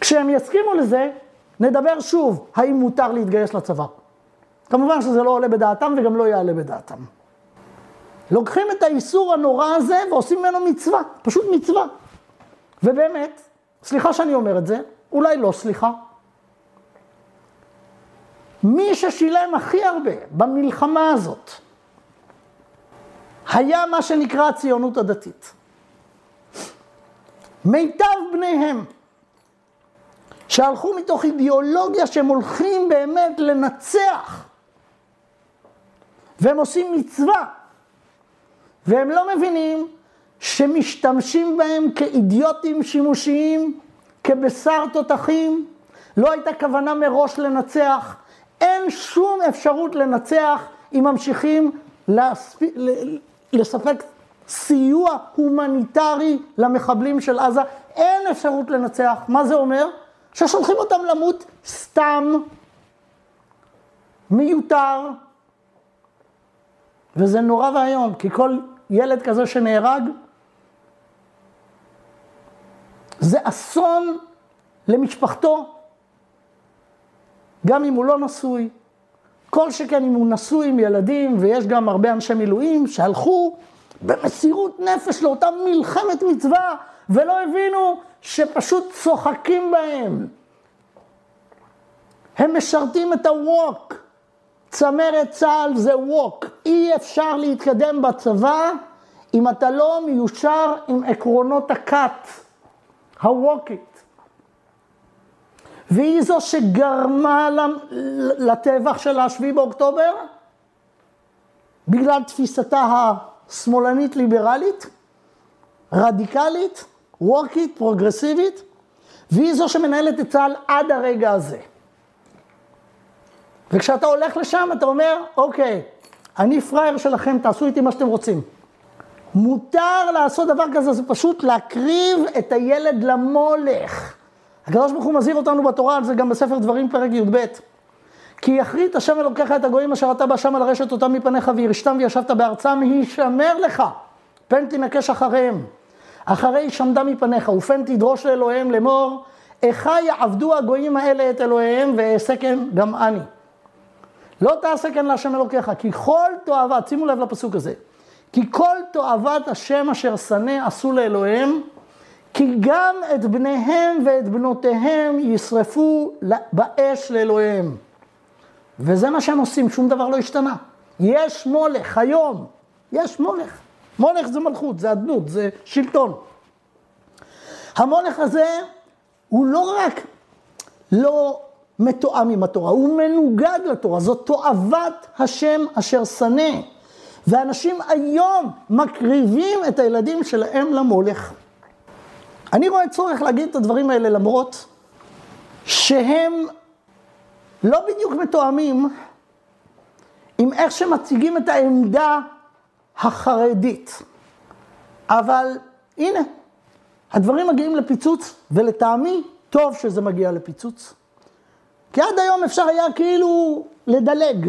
כשהם יסכימו לזה, נדבר שוב, האם מותר להתגייס לצבא. כמובן שזה לא עולה בדעתם וגם לא יעלה בדעתם. לוקחים את האיסור הנורא הזה ועושים ממנו מצווה, פשוט מצווה. ובאמת, סליחה שאני אומר את זה, אולי לא סליחה. מי ששילם הכי הרבה במלחמה הזאת, היה מה שנקרא הציונות הדתית. מיטב בניהם, שהלכו מתוך אידיאולוגיה שהם הולכים באמת לנצח, והם עושים מצווה, והם לא מבינים שמשתמשים בהם כאידיוטים שימושיים, כבשר תותחים, לא הייתה כוונה מראש לנצח, אין שום אפשרות לנצח אם ממשיכים לספק סיוע הומניטרי למחבלים של עזה, אין אפשרות לנצח. מה זה אומר? ששולחים אותם למות סתם, מיותר, וזה נורא והיום, כי כל ילד כזה שנהרג, זה אסון למשפחתו, גם אם הוא לא נשוי, כל שכן אם הוא נשוי עם ילדים, ויש גם הרבה אנשי מילואים שהלכו במסירות נפש לאותה מלחמת מצווה, ולא הבינו שפשוט צוחקים בהם. הם משרתים את הווק. צמרת צה"ל זה ווק. אי אפשר להתקדם בצבא אם אתה לא מיושר עם עקרונות הכת, הווקית. והיא זו שגרמה לטבח של ה-7 באוקטובר, בגלל תפיסתה השמאלנית ליברלית, רדיקלית, ווקית, פרוגרסיבית, והיא זו שמנהלת את צה"ל עד הרגע הזה. וכשאתה הולך לשם אתה אומר, אוקיי, אני פרייר שלכם, תעשו איתי מה שאתם רוצים. מותר לעשות דבר כזה, זה פשוט להקריב את הילד למולך. הקדוש ברוך הוא מזהיר אותנו בתורה על זה גם בספר דברים פרק י"ב. כי יכרית השם אלוקיך את הגויים אשר אתה בהשם על הרשת אותם מפניך וירשתם וישבת בארצם, הישמר לך, פן תנקש אחריהם. אחרי שמדה מפניך, ופן תדרוש לאלוהיהם לאמור, איכה יעבדו הגויים האלה את אלוהיהם, ואעשה כן גם אני. לא תעשה כן להשם אלוקיך, כי כל תועבת, שימו לב לפסוק הזה, כי כל תועבת השם אשר שנא עשו לאלוהיהם, כי גם את בניהם ואת בנותיהם ישרפו באש לאלוהיהם. וזה מה שהם עושים, שום דבר לא השתנה. יש מולך היום, יש מולך. מולך זה מלכות, זה אדנות, זה שלטון. המולך הזה הוא לא רק לא מתואם עם התורה, הוא מנוגד לתורה, זאת תועבת השם אשר שנא. ואנשים היום מקריבים את הילדים שלהם למולך. אני רואה צורך להגיד את הדברים האלה למרות שהם לא בדיוק מתואמים עם איך שמציגים את העמדה החרדית. אבל הנה, הדברים מגיעים לפיצוץ, ולטעמי טוב שזה מגיע לפיצוץ. כי עד היום אפשר היה כאילו לדלג,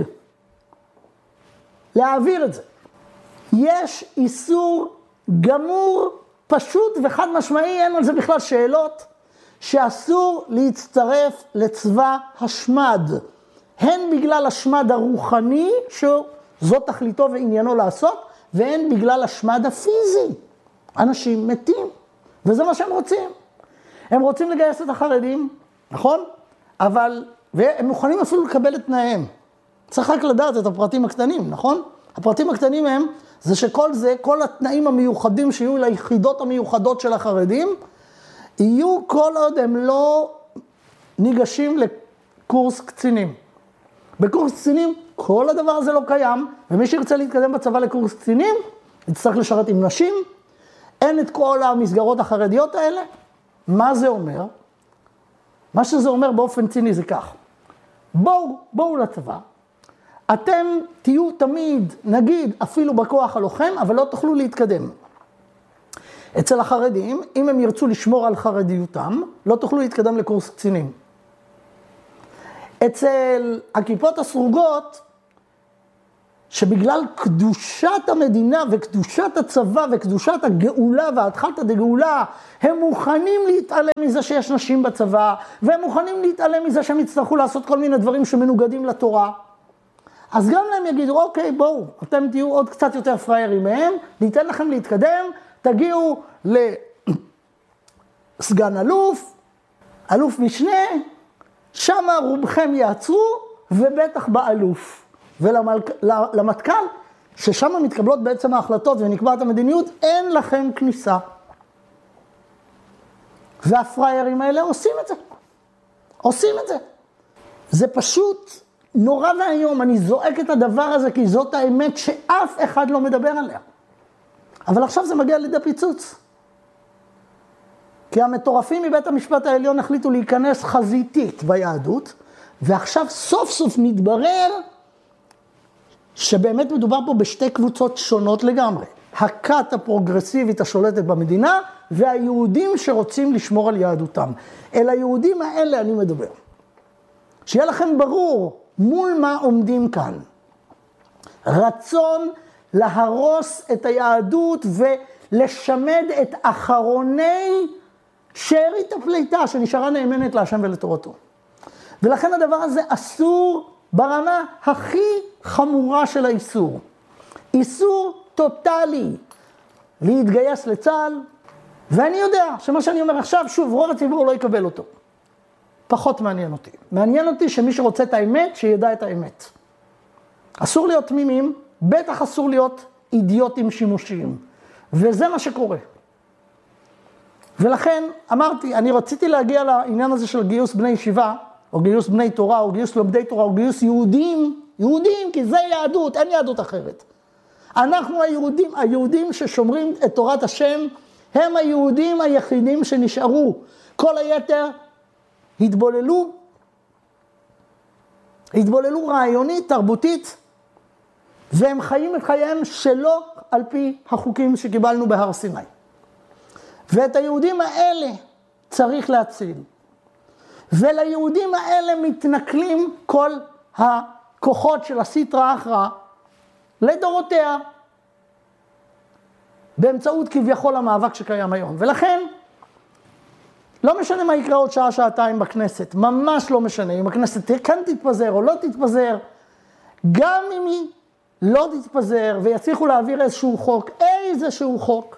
להעביר את זה. יש איסור גמור, פשוט וחד משמעי, אין על זה בכלל שאלות, שאסור להצטרף לצבא השמד. הן בגלל השמד הרוחני, שזאת תכליתו ועניינו לעשות, והן בגלל השמד הפיזי. אנשים מתים, וזה מה שהם רוצים. הם רוצים לגייס את החרדים, נכון? אבל, והם מוכנים אפילו לקבל את תנאיהם. צריך רק לדעת את הפרטים הקטנים, נכון? הפרטים הקטנים הם, זה שכל זה, כל התנאים המיוחדים שיהיו ליחידות המיוחדות של החרדים, יהיו כל עוד הם לא ניגשים לקורס קצינים. בקורס קצינים כל הדבר הזה לא קיים, ומי שירצה להתקדם בצבא לקורס קצינים, יצטרך לשרת עם נשים, אין את כל המסגרות החרדיות האלה. מה זה אומר? מה שזה אומר באופן ציני זה כך. בואו לצבא, אתם תהיו תמיד, נגיד, אפילו בכוח הלוחם, אבל לא תוכלו להתקדם. אצל החרדים, אם הם ירצו לשמור על חרדיותם, לא תוכלו להתקדם לקורס קצינים. אצל הכיפות הסרוגות, שבגלל קדושת המדינה וקדושת הצבא וקדושת הגאולה והתחלת הגאולה, הם מוכנים להתעלם מזה שיש נשים בצבא, והם מוכנים להתעלם מזה שהם יצטרכו לעשות כל מיני דברים שמנוגדים לתורה. אז גם להם יגידו, אוקיי, בואו, אתם תהיו עוד קצת יותר פריירים מהם, ניתן לכם להתקדם, תגיעו לסגן אלוף, אלוף משנה, שם רובכם יעצרו, ובטח באלוף. ולמטכ"ל, ששם מתקבלות בעצם ההחלטות ונקבעת המדיניות, אין לכם כניסה. והפריירים האלה עושים את זה. עושים את זה. זה פשוט נורא והיום. אני זועק את הדבר הזה כי זאת האמת שאף אחד לא מדבר עליה. אבל עכשיו זה מגיע לידי פיצוץ. כי המטורפים מבית המשפט העליון החליטו להיכנס חזיתית ביהדות, ועכשיו סוף סוף מתברר שבאמת מדובר פה בשתי קבוצות שונות לגמרי. הכת הפרוגרסיבית השולטת במדינה, והיהודים שרוצים לשמור על יהדותם. אל היהודים האלה אני מדבר. שיהיה לכם ברור מול מה עומדים כאן. רצון להרוס את היהדות ולשמד את אחרוני שארית הפליטה שנשארה נאמנת להשם ולתורתו. ולכן הדבר הזה אסור ברמה הכי חמורה של האיסור. איסור טוטלי להתגייס לצה"ל, ואני יודע שמה שאני אומר עכשיו, שוב, רוב הציבור לא יקבל אותו. פחות מעניין אותי. מעניין אותי שמי שרוצה את האמת, שידע את האמת. אסור להיות תמימים, בטח אסור להיות אידיוטים שימושיים. וזה מה שקורה. ולכן אמרתי, אני רציתי להגיע לעניין הזה של גיוס בני ישיבה, או גיוס בני תורה, או גיוס לומדי תורה, או גיוס יהודים, כי זה יהדות, אין יהדות אחרת. אנחנו היהודים ששומרים את תורת השם, הם היהודים היחידים שנשארו. כל היתר התבוללו רעיונית, תרבותית, והם חיים את חייהם שלא על פי החוקים שקיבלנו בהר סיני. ואת היהודים האלה צריך להציל. וליהודים האלה מתנכלים כל הכוחות של הסטרא אחרא לדורותיה, באמצעות כביכול המאבק שקיים היום. ולכן, לא משנה מה יקרה עוד שעה, שעתיים בכנסת, ממש לא משנה, אם הכנסת כאן תתפזר או לא תתפזר, גם אם היא לא תתפזר ויצליחו להעביר איזשהו חוק,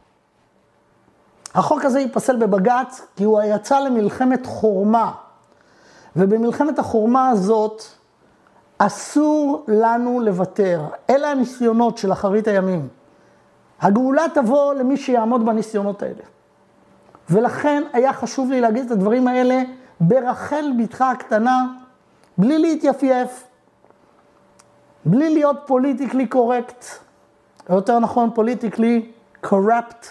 החוק הזה ייפסל בבג"ץ כי הוא יצא למלחמת חורמה. ובמלחמת החורמה הזאת אסור לנו לוותר. אלה הניסיונות של אחרית הימים. הגאולה תבוא למי שיעמוד בניסיונות האלה. ולכן היה חשוב לי להגיד את הדברים האלה ברחל בתך הקטנה, בלי להתייפייף, בלי להיות פוליטיקלי קורקט, או יותר נכון פוליטיקלי קורפט.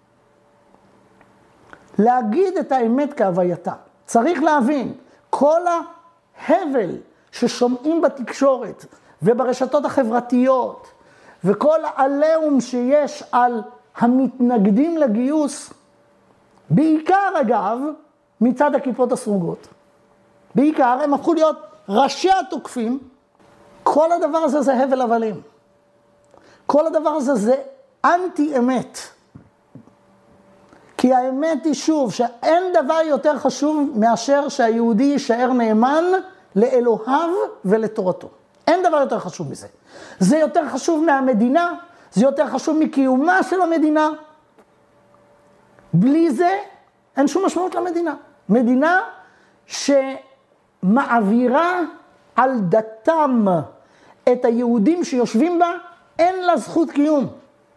להגיד את האמת כהווייתה. צריך להבין, כל ההבל ששומעים בתקשורת וברשתות החברתיות, וכל העליהום שיש על המתנגדים לגיוס, בעיקר אגב, מצד הכיפות הסרוגות. בעיקר הם הפכו להיות ראשי התוקפים. כל הדבר הזה זה הבל הבלים. כל הדבר הזה זה אנטי אמת. כי האמת היא שוב, שאין דבר יותר חשוב מאשר שהיהודי יישאר נאמן לאלוהיו ולתורתו. אין דבר יותר חשוב מזה. זה יותר חשוב מהמדינה, זה יותר חשוב מקיומה של המדינה. בלי זה אין שום משמעות למדינה. מדינה שמעבירה על דתם את היהודים שיושבים בה, אין לה זכות קיום.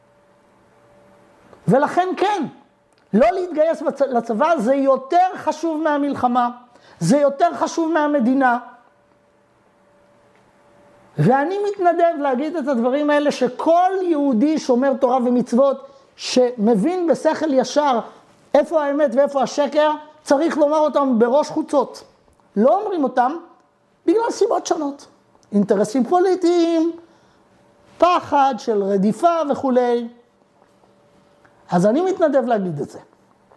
ולכן כן, לא להתגייס לצבא זה יותר חשוב מהמלחמה, זה יותר חשוב מהמדינה. ואני מתנדב להגיד את הדברים האלה שכל יהודי שומר תורה ומצוות שמבין בשכל ישר איפה האמת ואיפה השקר, צריך לומר אותם בראש חוצות. לא אומרים אותם בגלל סיבות שונות. אינטרסים פוליטיים, פחד של רדיפה וכו'. אז אני מתנדב להגיד את זה.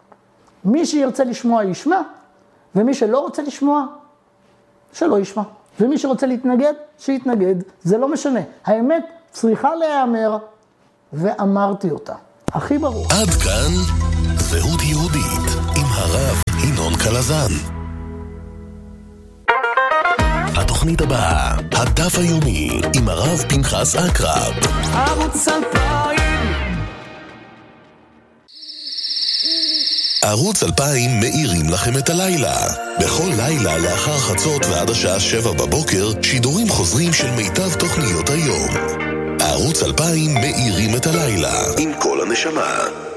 מי שירצה לשמוע ישמע, ומי שלא רוצה לשמוע, שלא ישמע. ומי שרוצה להתנגד, שיתנגד, זה לא משנה. האמת צריכה להיאמר, ואמרתי אותה. הכי ברור. עד כאן זהות יהודית עם הרב ינון קלזן. התוכנית הבאה, הדף היומי עם הרב פנחס אקרב. ערוץ 2000. ערוץ 2000 מאירים לכם את הלילה. בכל לילה לאחר חצות ועד השעה 7 בבוקר, שידורים חוזרים של מיטב תוכניות היום. ערוץ 2000 מאירים את הלילה עם כל הנשמה.